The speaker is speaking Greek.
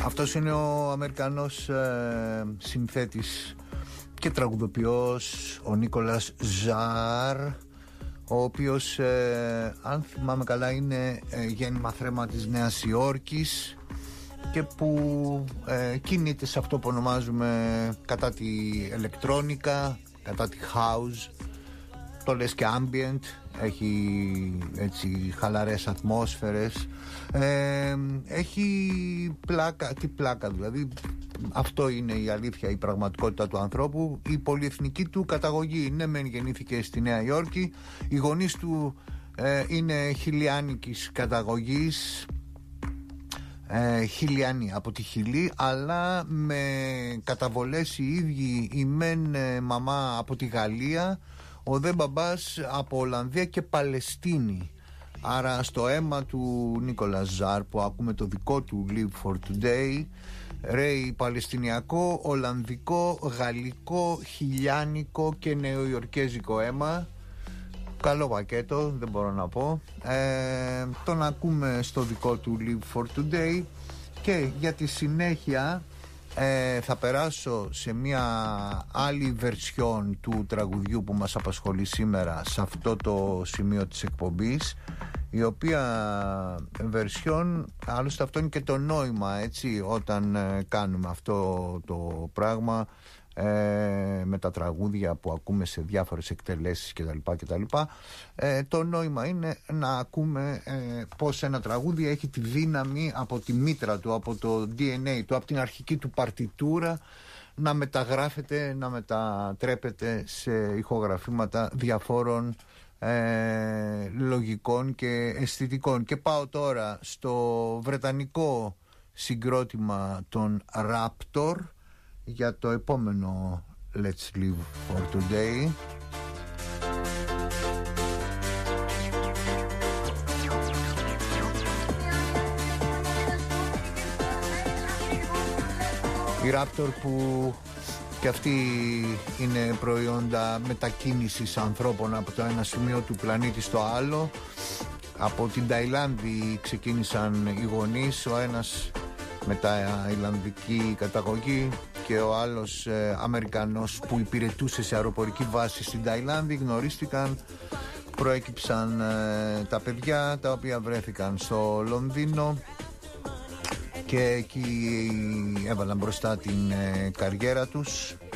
Αυτός είναι ο Αμερικανός συνθέτης και τραγουδοποιός, ο Νίκολας Ζαρ, ο οποίος αν θυμάμαι καλά είναι γέννημα θρέμα της Νέας Υόρκης και που κινείται σε αυτό που ονομάζουμε κατά τη ηλεκτρόνικα, κατά τη house, το λες και ambient, έχει έτσι χαλαρές ατμόσφαιρες, έχει πλάκα, τι πλάκα δηλαδή, αυτό είναι η αλήθεια, η πραγματικότητα του ανθρώπου, η πολυεθνική του καταγωγή. Ναι μεν γεννήθηκε στη Νέα Υόρκη, οι γονείς του είναι χιλιάνικης καταγωγής, χιλιάνοι από τη Χιλή, αλλά με καταβολές οι ίδιοι, η μεν μαμά από τη Γαλλία, ο δε μπαμπάς από Ολλανδία και Παλαιστίνη. Άρα στο αίμα του Νίκολα Ζαρ, που ακούμε το δικό του Live for Today, ρέει παλαιστινιακό, ολλανδικό, γαλλικό, χιλιάνικο και νεοϊορκέζικο αίμα. Καλό πακέτο, δεν μπορώ να πω. Τον ακούμε στο δικό του Live for Today. Και για τη συνέχεια θα περάσω σε μια άλλη βερσιόν του τραγουδιού που μας απασχολεί σήμερα σε αυτό το σημείο της εκπομπής, η οποία βερσιόν, άλλωστε αυτό είναι και το νόημα, έτσι, όταν κάνουμε αυτό το πράγμα με τα τραγούδια που ακούμε σε διάφορες εκτελέσεις κτλ. Το νόημα είναι να ακούμε πως ένα τραγούδι έχει τη δύναμη από τη μήτρα του, από το DNA του, από την αρχική του παρτιτούρα, να μεταγράφεται, να μετατρέπεται σε ηχογραφήματα διαφόρων λογικών και αισθητικών. Και πάω τώρα στο βρετανικό συγκρότημα των Raptor για το επόμενο Let's Live for Today. Οι Raptor που και αυτοί είναι προϊόντα μετακίνησης ανθρώπων από το ένα σημείο του πλανήτη στο άλλο. Από την Ταϊλάνδη ξεκίνησαν οι γονείς, ο ένας με ταϊλανδική καταγωγή και ο άλλος Αμερικανός που υπηρετούσε σε αεροπορική βάση στην Ταϊλάνδη. Γνωρίστηκαν, προέκυψαν τα παιδιά, τα οποία βρέθηκαν στο Λονδίνο και εκεί έβαλαν μπροστά την καριέρα τους